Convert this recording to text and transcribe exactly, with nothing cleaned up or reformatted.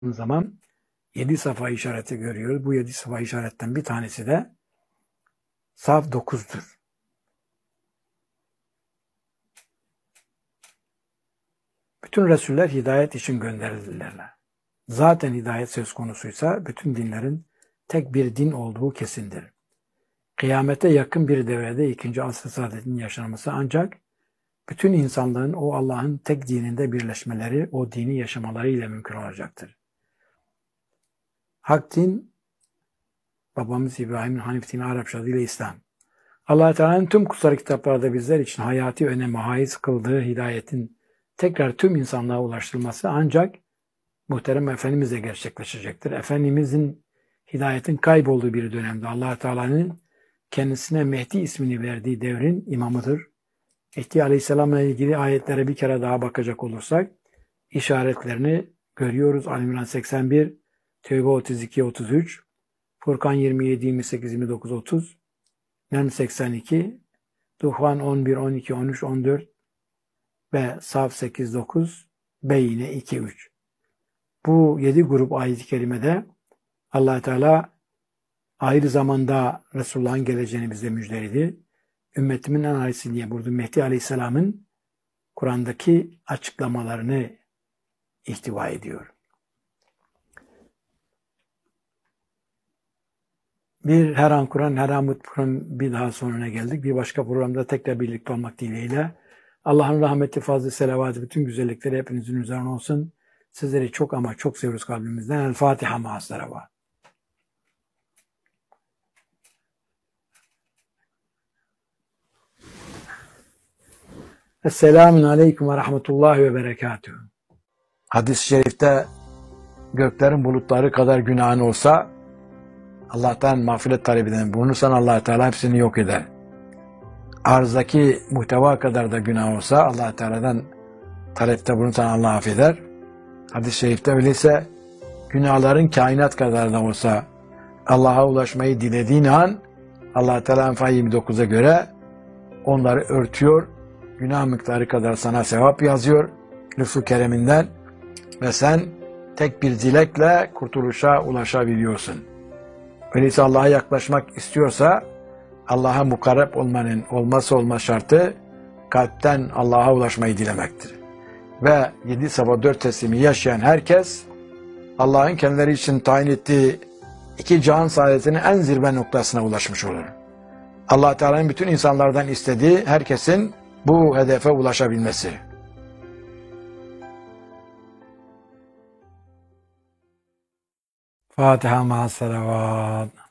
zaman yedi safa işareti görüyoruz. Bu yedi safa işaretten bir tanesi de Saf dokuzdur. Bütün Resuller hidayet için gönderildiler. Zaten hidayet söz konusuysa bütün dinlerin tek bir din olduğu kesindir. Kıyamete yakın bir devrede ikinci asr-ı saadetin yaşanması ancak bütün insanlığın o Allah'ın tek dininde birleşmeleri, o dini yaşamaları ile mümkün olacaktır. Hak din, babamız İbrahim'in Hanif dini Arapça adıyla İslam. Allah Teala'nın tüm kutsal kitaplarda bizler için hayati öneme haiz kıldığı hidayetin tekrar tüm insanlığa ulaştırılması ancak muhterem Efendimiz'le gerçekleşecektir. Efendimiz'in hidayetin kaybolduğu bir dönemde Allah Teala'nın kendisine Mehdi ismini verdiği devrin imamıdır. Mehdi Aleyhisselam'la ilgili ayetlere bir kere daha bakacak olursak işaretlerini görüyoruz. Ali-İmran seksen bir, Tevbe otuz iki otuz üç, Furkan yirmi yedi yirmi sekiz yirmi dokuz otuz, Nem seksen iki, Duhan on bir on iki on üç on dört ve Saf sekiz dokuz, Beyne iki üç. Bu yedi grup ayet-i kerimede Allah Teala ayrı zamanda Resulullah'ın geleceğini bize müjdeledi. Ümmetimin en hayırlısı diye burada Mehdi Aleyhisselam'ın Kur'an'daki açıklamalarını ihtiva ediyor. Bir Her An Kur'an, Her An Mut Kur'an bir daha sonuna geldik. Bir başka programda tekrar birlikte olmak dileğiyle. Allah'ın rahmeti, fazlı, selavatı, bütün güzellikleri hepinizin üzerine olsun. Sizleri çok ama çok seviyoruz kalbimizden. El Fatiha ma'as-salavat. Esselamun aleyküm ve rahmetullahi ve berekatuhu. Hadis-i şerifte göklerin bulutları kadar günahın olsa Allah'tan mağfiret talep eden bulunursan Allah Teala hepsini yok eder. Arzdaki muhteva kadar da günah olsa Allah Teala'dan talepte bulunursan Allah affeder. Hadis-i şerifte öyleyse günahların kainat kadar da olsa Allah'a ulaşmayı dilediğin an Allah Teala Enfal yirmi dokuza göre onları örtüyor. Günah miktarı kadar sana sevap yazıyor lütfu kereminden ve sen tek bir dilekle kurtuluşa ulaşabiliyorsun. Öyleyse Allah'a yaklaşmak istiyorsa Allah'a mukarreb olmanın olmazsa olmaz şartı kalpten Allah'a ulaşmayı dilemektir. Ve yedi sabah dört teslimi yaşayan herkes Allah'ın kendileri için tayin ettiği iki cihan saadetinin en zirve noktasına ulaşmış olur. Allah Teala'nın bütün insanlardan istediği herkesin bu hedefe ulaşabilmesi. Fatiha ma'as-salavat.